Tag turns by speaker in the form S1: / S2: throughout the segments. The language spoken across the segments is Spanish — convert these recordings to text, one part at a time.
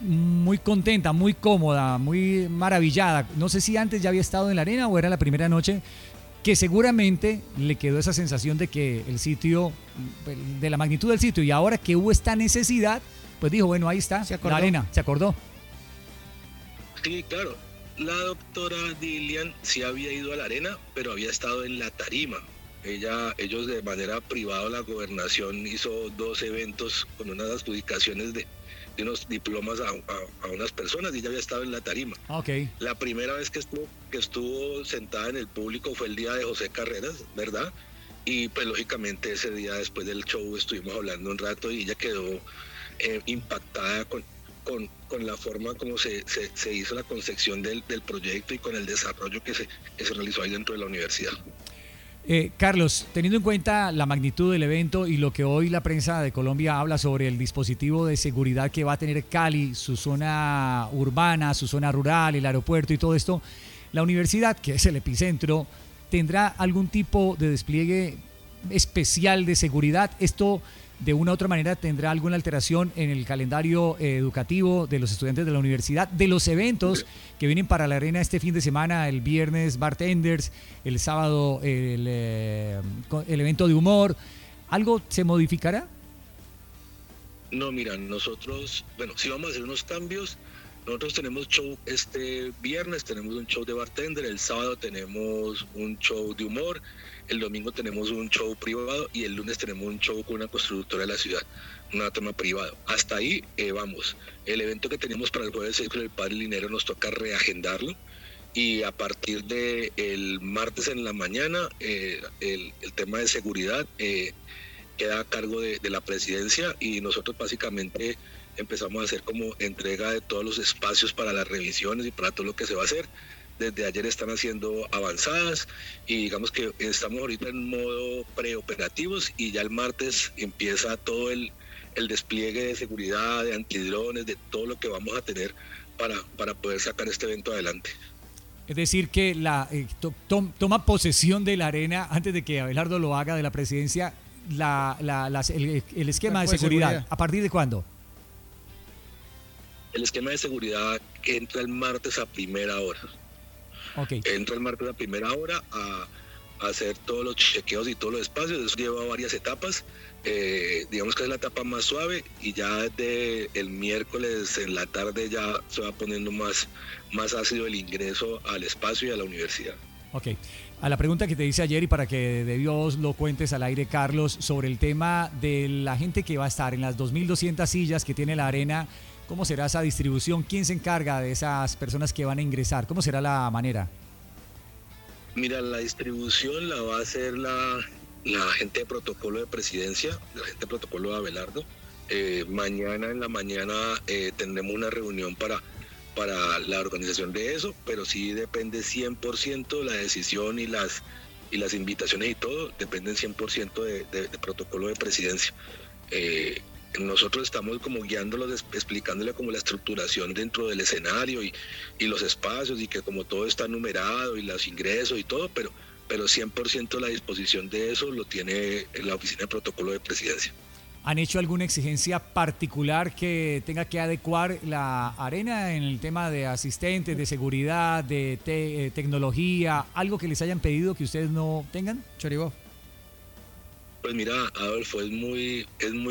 S1: muy contenta, muy cómoda, muy maravillada. No sé si antes ya había estado en la arena o era la primera noche, que seguramente le quedó esa sensación de que el sitio, de la magnitud del sitio, y ahora que hubo esta necesidad, pues dijo, bueno, ahí está, la arena, se acordó.
S2: Sí, claro. La doctora Dilian sí había ido a la arena, pero había estado en la tarima. Ellos de manera privada, la gobernación hizo 2 eventos con unas adjudicaciones de unos diplomas a unas personas y ella había estado en la tarima.
S1: Okay.
S2: La primera vez que estuvo sentada en el público fue el día de José Carreras, ¿verdad? Y pues lógicamente ese día después del show estuvimos hablando un rato y ella quedó impactada con la forma como se hizo la concepción del proyecto y con el desarrollo que se realizó ahí dentro de la universidad.
S1: Carlos, teniendo en cuenta la magnitud del evento y lo que hoy la prensa de Colombia habla sobre el dispositivo de seguridad que va a tener Cali, su zona urbana, su zona rural, el aeropuerto y todo esto, la universidad, que es el epicentro, ¿tendrá algún tipo de despliegue especial de seguridad? ¿Esto de una u otra manera tendrá alguna alteración en el calendario educativo de los estudiantes de la universidad, de los eventos que vienen para la arena este fin de semana, el viernes bartenders, el sábado el evento de humor? ¿Algo se modificará?
S2: No, mira, nosotros, bueno, sí vamos a hacer unos cambios. Nosotros tenemos show este viernes, tenemos un show de bartender, el sábado tenemos un show de humor, el domingo tenemos un show privado y el lunes tenemos un show con una constructora de la ciudad, una toma privado. Hasta ahí vamos. El evento que tenemos para el jueves 6 con el Padre Linero nos toca reagendarlo y a partir del martes en la mañana el tema de seguridad queda a cargo de la presidencia y nosotros básicamente empezamos a hacer como entrega de todos los espacios para las revisiones y para todo lo que se va a hacer. Desde ayer están haciendo avanzadas y digamos que estamos ahorita en modo preoperativos y ya el martes empieza todo el despliegue de seguridad, de antidrones, de todo lo que vamos a tener para poder sacar este evento adelante.
S1: Es decir, que toma posesión de la arena antes de que Abelardo lo haga de la presidencia el esquema de seguridad. ¿A partir de cuándo?
S2: El esquema de seguridad entra el martes a primera hora.
S1: Okay.
S2: Entra el martes a primera hora a hacer todos los chequeos y todos los espacios. Eso lleva varias etapas. Digamos que es la etapa más suave y ya desde el miércoles en la tarde ya se va poniendo más ácido el ingreso al espacio y a la universidad.
S1: Ok. A la pregunta que te hice ayer y para que de Dios lo cuentes al aire, Carlos, sobre el tema de la gente que va a estar en las 2.200 sillas que tiene la arena, ¿cómo será esa distribución? ¿Quién se encarga de esas personas que van a ingresar? ¿Cómo será la manera?
S2: Mira, la distribución la va a hacer la gente de protocolo de presidencia, la gente de protocolo de Abelardo. Mañana en la mañana tendremos una reunión para la organización de eso, pero sí depende 100% la decisión y las invitaciones y todo, dependen 100% de protocolo de presidencia. Nosotros estamos como guiándolos, explicándole como la estructuración dentro del escenario y los espacios y que como todo está numerado y los ingresos y todo, pero 100% la disposición de eso lo tiene la oficina de protocolo de presidencia.
S1: ¿Han hecho alguna exigencia particular que tenga que adecuar la arena en el tema de asistentes, de seguridad, de tecnología? ¿Algo que les hayan pedido que ustedes no tengan? Choribó.
S2: Pues mira, Adolfo, es muy,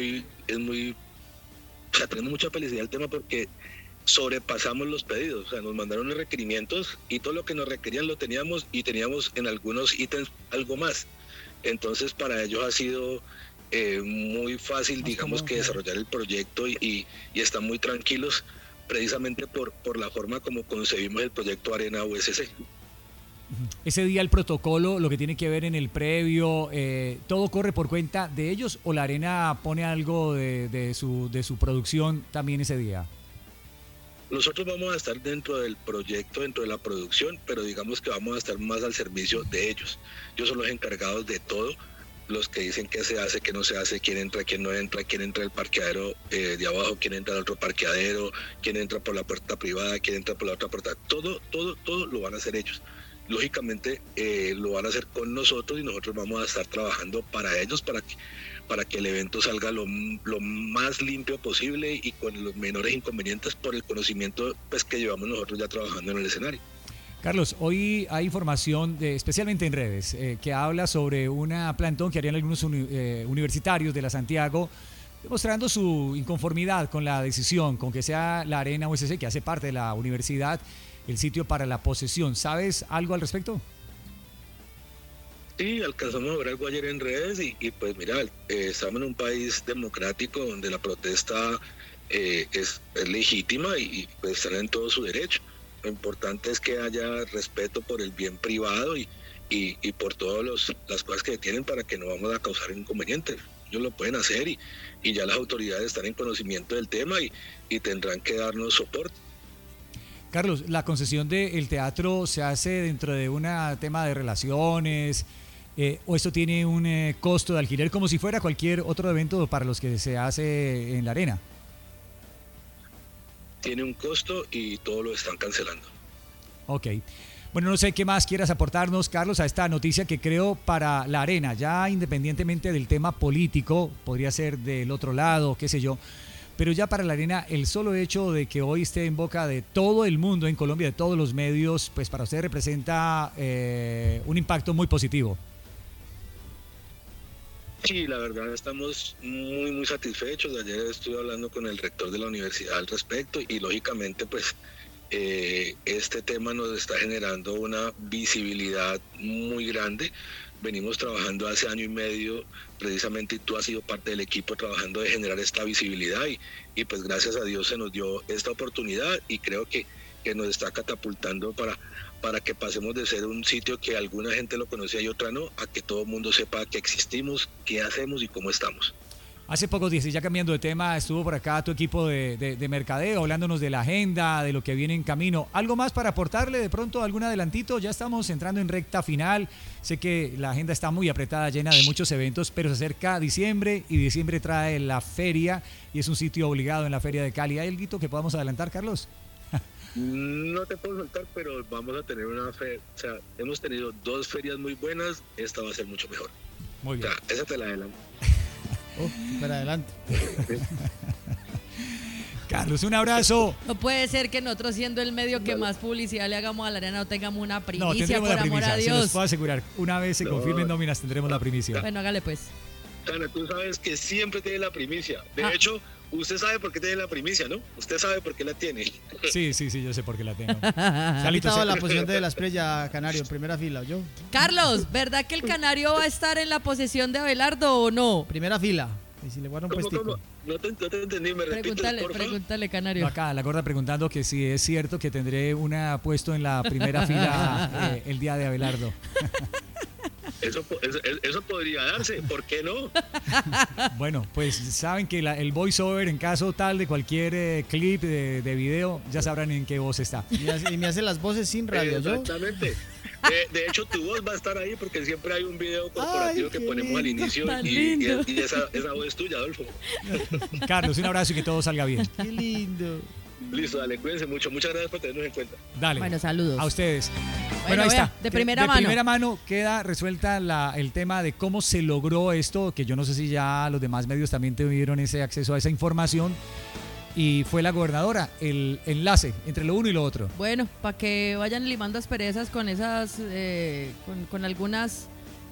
S2: o sea, tenemos mucha felicidad el tema porque sobrepasamos los pedidos, o sea, nos mandaron los requerimientos y todo lo que nos requerían lo teníamos y teníamos en algunos ítems algo más. Entonces para ellos ha sido muy fácil, digamos que desarrollar el proyecto y están muy tranquilos precisamente por la forma como concebimos el proyecto Arena USC.
S1: Ese día el protocolo, lo que tiene que ver en el previo, ¿todo corre por cuenta de ellos o la arena pone algo de su producción también ese día?
S2: Nosotros vamos a estar dentro del proyecto, dentro de la producción, pero digamos que vamos a estar más al servicio de ellos. Ellos son los encargados de todo, los que dicen qué se hace, qué no se hace, quién entra, quién no entra, quién entra al parqueadero de abajo, quién entra al otro parqueadero, quién entra por la puerta privada, quién entra por la otra puerta. Todo lo van a hacer ellos. Lógicamente lo van a hacer con nosotros y nosotros vamos a estar trabajando para ellos, para que el evento salga lo más limpio posible y con los menores inconvenientes por el conocimiento pues, que llevamos nosotros ya trabajando en el escenario.
S1: Carlos, hoy hay información, especialmente en redes, que habla sobre una plantón que harían algunos universitarios de la Santiago, demostrando su inconformidad con la decisión, con que sea la Arena USC, que hace parte de la universidad, el sitio para la posesión. ¿Sabes algo al respecto?
S2: Sí, alcanzamos a ver algo ayer en redes y pues mira, estamos en un país democrático donde la protesta es legítima y pues están en todo su derecho. Lo importante es que haya respeto por el bien privado y por todas las cosas que tienen para que no vamos a causar inconvenientes. Ellos lo pueden hacer y ya las autoridades están en conocimiento del tema y tendrán que darnos soporte.
S1: Carlos, ¿la concesión del teatro se hace dentro de un tema de relaciones o esto tiene un costo de alquiler como si fuera cualquier otro evento para los que se hace en la arena?
S2: Tiene un costo y todo lo están cancelando.
S1: Ok. Bueno, no sé qué más quieras aportarnos, Carlos, a esta noticia que creo para la arena, ya independientemente del tema político, podría ser del otro lado, qué sé yo, pero ya para la arena, el solo hecho de que hoy esté en boca de todo el mundo en Colombia, de todos los medios, pues para usted representa un impacto muy positivo.
S2: Sí, la verdad estamos muy, muy satisfechos. Ayer estuve hablando con el rector de la universidad al respecto y lógicamente pues este tema nos está generando una visibilidad muy grande. Venimos trabajando hace año y medio precisamente y tú has sido parte del equipo trabajando de generar esta visibilidad y pues gracias a Dios se nos dio esta oportunidad y creo que nos está catapultando para que pasemos de ser un sitio que alguna gente lo conocía y otra no, a que todo el mundo sepa que existimos, qué hacemos y cómo estamos.
S1: Hace pocos días, y ya cambiando de tema, estuvo por acá tu equipo de mercadeo, hablándonos de la agenda, de lo que viene en camino. ¿Algo más para aportarle de pronto, algún adelantito? Ya estamos entrando en recta final. Sé que la agenda está muy apretada, llena de muchos eventos, pero se acerca diciembre y diciembre trae la feria y es un sitio obligado en la Feria de Cali. ¿Hay algo que podamos adelantar, Carlos?
S2: No te puedo soltar, pero vamos a tener una feria. O sea, hemos tenido 2 ferias muy buenas, esta va a ser mucho mejor.
S1: Muy bien.
S2: O sea, esa te la adelanto.
S3: Para adelante.
S1: Carlos, un abrazo.
S4: No puede ser que nosotros, siendo el medio que más publicidad le hagamos a la arena, no tengamos una primicia,
S1: No, tendremos
S4: por
S1: la primicia,
S4: amor a
S1: se los
S4: Dios.
S1: puedo asegurar. Una vez se confirmen nóminas, tendremos la primicia.
S4: Bueno, hágale pues.
S2: Ana, tú sabes que siempre tiene la primicia. De hecho, usted sabe por qué tiene la primicia, ¿no? Usted sabe por qué la tiene.
S1: Sí, yo sé por qué la tengo.
S3: ¿Ha quitado la posición de la estrella Canario en primera fila, yo?
S4: Carlos, ¿verdad que el Canario va a estar en la posesión de Abelardo o no?
S3: Primera fila. Y si le guarda un puestico.
S2: ¿Cómo? No te entendí, me repites,
S4: Pregúntale, Canario.
S1: Acá, la gorda preguntando que si es cierto que tendré un puesto en la primera fila el día de Abelardo.
S2: Eso podría darse, ¿por qué no?
S1: Bueno, pues saben que el voiceover, en caso tal de cualquier clip de video, ya sabrán en qué voz está.
S3: Y me hace las voces sin radio, ¿yo?
S2: Exactamente. De hecho, tu voz va a estar ahí porque siempre hay un video corporativo que ponemos al inicio y esa voz es tuya, Adolfo.
S1: Carlos, un abrazo y que todo salga bien.
S3: Qué lindo.
S2: Listo, dale, cuídense mucho. Muchas gracias por tenernos en cuenta.
S1: Dale.
S4: Bueno, saludos.
S1: A ustedes.
S4: Bueno,
S1: ahí
S4: vea,
S1: está.
S4: de primera mano.
S1: De primera mano queda resuelta el tema de cómo se logró esto, que yo no sé si ya los demás medios también tuvieron ese acceso a esa información. Y fue la gobernadora el enlace entre lo uno y lo otro.
S4: Bueno, para que vayan limando asperezas con esas, con algunas,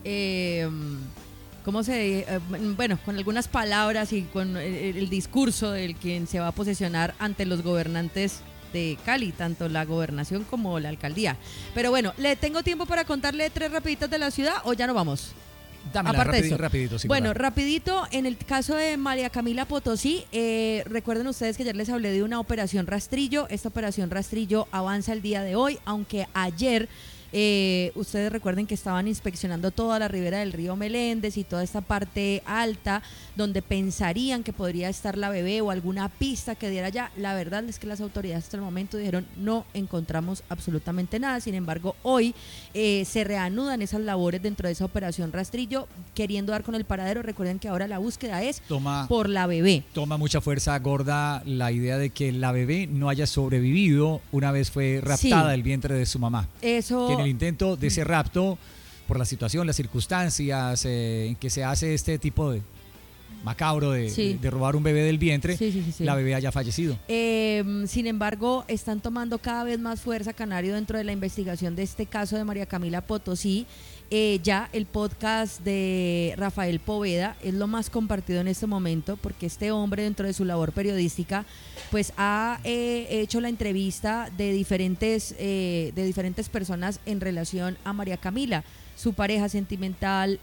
S4: bueno, con algunas palabras y con el discurso del quien se va a posicionar ante los gobernantes de Cali, tanto la gobernación como la alcaldía. Pero bueno, ¿le tengo tiempo para contarle 3 rapiditas de la ciudad o ya no vamos?
S1: Dámela,
S4: aparte de eso,
S1: rapidito, sí,
S4: bueno, rapidito, en el caso de María Camila Potosí, recuerden ustedes que ayer les hablé de una operación rastrillo. Esta operación rastrillo avanza el día de hoy, aunque ayer ustedes recuerden que estaban inspeccionando toda la ribera del río Meléndez y toda esta parte alta donde pensarían que podría estar la bebé o alguna pista que diera allá. La verdad es que las autoridades hasta el momento dijeron no encontramos absolutamente nada. Sin embargo, hoy se reanudan esas labores dentro de esa operación rastrillo, queriendo dar con el paradero. Recuerden que ahora la búsqueda es por la bebé.
S1: Toma mucha fuerza, gorda, la idea de que la bebé no haya sobrevivido una vez fue raptada del vientre de su mamá.
S4: Eso.
S1: Que en el intento de ese rapto, por la situación, las circunstancias en que se hace este tipo macabro
S4: Sí.
S1: de robar un bebé del vientre,
S4: Sí.
S1: la bebé haya fallecido.
S4: Sin embargo, están tomando cada vez más fuerza, Canario, dentro de la investigación de este caso de María Camila Potosí. Ya el podcast de Rafael Poveda es lo más compartido en este momento, porque este hombre, dentro de su labor periodística, pues ha hecho la entrevista de diferentes personas en relación a María Camila, su pareja sentimental,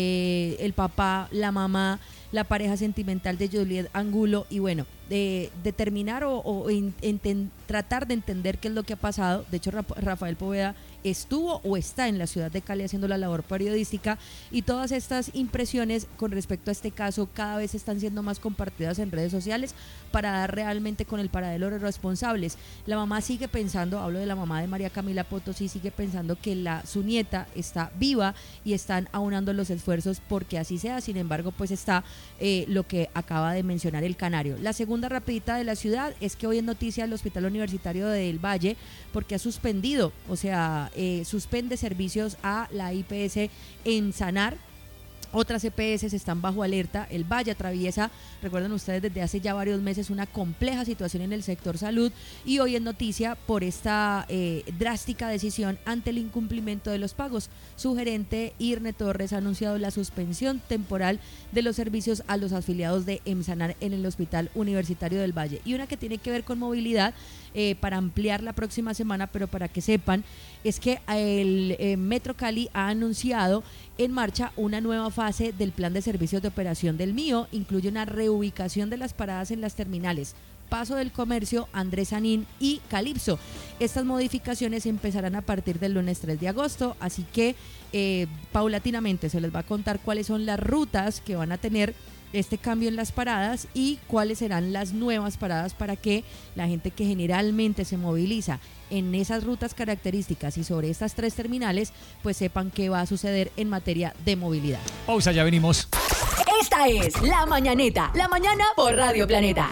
S4: el papá, la mamá, la pareja sentimental de Juliet Angulo, y bueno, determinar tratar de entender qué es lo que ha pasado. De hecho, Rafael Poveda estuvo o está en la ciudad de Cali haciendo la labor periodística, y todas estas impresiones con respecto a este caso cada vez están siendo más compartidas en redes sociales para dar realmente con el paradero de los responsables. La mamá sigue pensando, hablo de la mamá de María Camila Potosí, sigue pensando que su nieta está viva y están aunando los esfuerzos porque así sea. Sin embargo, pues está lo que acaba de mencionar el Canario. La segunda rapidita de la ciudad es que hoy es noticia el Hospital Universitario del Valle, porque ha suspendido, suspende servicios a la IPS en Sanar. Otras EPS están bajo alerta. El Valle atraviesa, recuerden ustedes, desde hace ya varios meses una compleja situación en el sector salud, y hoy es noticia por esta drástica decisión ante el incumplimiento de los pagos. Su gerente, Irne Torres, ha anunciado la suspensión temporal de los servicios a los afiliados de EMSANAR en el Hospital Universitario del Valle. Y una que tiene que ver con movilidad, para ampliar la próxima semana, pero para que sepan, es que el Metro Cali ha anunciado en marcha una nueva fase del plan de servicios de operación del MIO. Incluye una reubicación de las paradas en las terminales Paso del Comercio, Andrés Sanín y Calipso. Estas modificaciones empezarán a partir del lunes 3 de agosto, así que paulatinamente se les va a contar cuáles son las rutas que van a tener este cambio en las paradas y cuáles serán las nuevas paradas, para que la gente que generalmente se moviliza en esas rutas características y sobre estas 3 terminales, pues sepan qué va a suceder en materia de movilidad.
S1: Pausa, ya venimos.
S5: Esta es La Mañaneta, la mañana por Radio Planeta.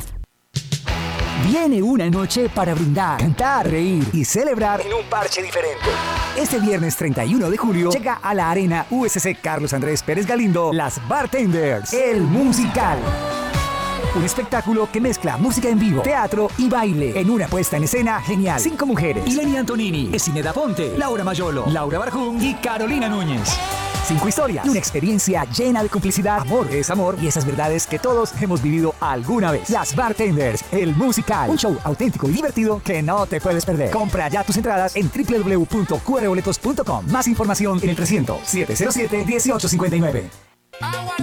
S6: Viene una noche para brindar, cantar, reír y celebrar en un parche diferente. Este viernes 31 de julio llega a la Arena USC Carlos Andrés Pérez Galindo Las Bartenders, el musical. Un espectáculo que mezcla música en vivo, teatro y baile en una puesta en escena genial. 5 mujeres: Ilenia Antonini, Esineda Ponte, Laura Mayolo, Laura Barjún y Carolina Núñez. 5 historias y una experiencia llena de complicidad, amor, desamor y esas verdades que todos hemos vivido alguna vez. Las Bartenders, el musical. Un show auténtico y divertido que no te puedes perder. Compra ya tus entradas en www.qrboletos.com. Más información en el 300-707-1859.